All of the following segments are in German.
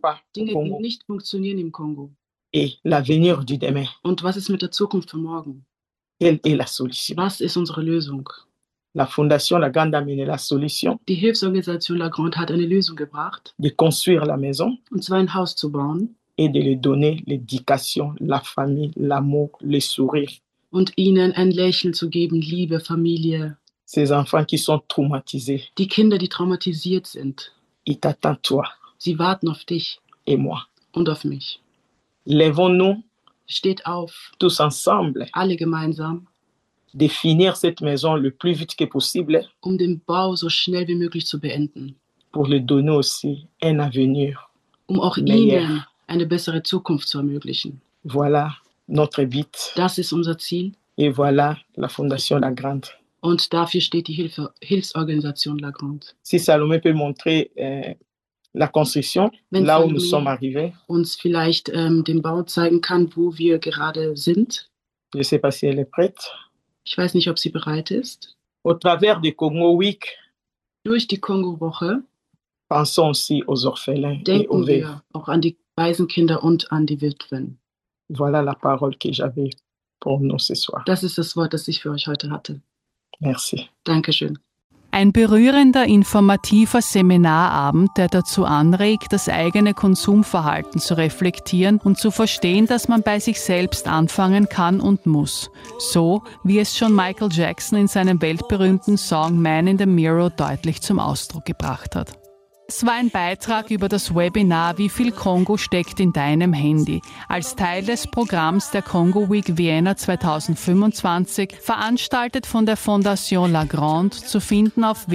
pas au Dinge, die Congo nicht funktionieren im Kongo. et l'avenir du demain. Und was ist mit der Zukunft von morgen? Quelle est la solution? Was ist unsere Lösung? La Fondation La Grande a amené la solution Die Hilfsorganisation La Grande hat eine Lösung gebracht, de construire la maison und zwar ein Haus zu bauen et de lui donner l'éducation, la famille, l'amour, le sourire. und ihnen ein Lächeln zu geben, Liebe, Familie. Ces enfants qui sont traumatisés, Die Kinder, die traumatisiert sind, ils t'attendent toi sie warten auf dich et moi. und auf mich. Lèvons-nous Steht auf, tous ensemble, alle gemeinsam, de finir cette maison le plus vite que possible den Bau so schnell wie möglich zu beenden, pour lui donner aussi un avenir auch meilleur. ihnen eine bessere Zukunft zu ermöglichen. Voilà notre but Das ist unser Ziel et voilà la Fondation La Grande. und dafür steht die Hilfsorganisation La Grande. Si Salomé peut montrer la construction, Wenn là où Salomé nous sommes arrivés, uns vielleicht den Bau zeigen kann, wo wir gerade sind. je ne sais pas si elle est prête. Ich weiß nicht, ob sie bereit ist. Au travers du Congo Week, Durch die Kongo-Woche pensons aussi aux orphelins et aux denken veuves. wir auch an die Waisenkinder und an die Witwen. Voilà la parole que j'avais pour nous ce soir. Das ist das Wort, das ich für euch heute hatte. Merci. Dankeschön. Ein berührender, informativer Seminarabend, der dazu anregt, das eigene Konsumverhalten zu reflektieren und zu verstehen, dass man bei sich selbst anfangen kann und muss. So, wie es schon Michael Jackson in seinem weltberühmten Song Man in the Mirror deutlich zum Ausdruck gebracht hat. Es war ein Beitrag über das Webinar Wie viel Kongo steckt in deinem Handy? Als Teil des Programms der Congo Week Vienna 2025, veranstaltet von der Fondation La Grande, zu finden auf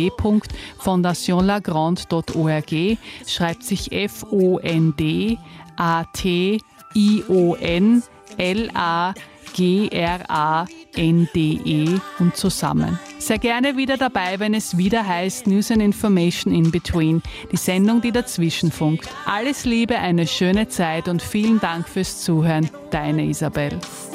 www.fondationlagrande.org, schreibt sich FONDATIONLAGRANDE und zusammen. Sehr gerne wieder dabei, wenn es wieder heißt News and Information in Between, die Sendung, die dazwischen funkt. Alles Liebe, eine schöne Zeit und vielen Dank fürs Zuhören. Deine Isabel.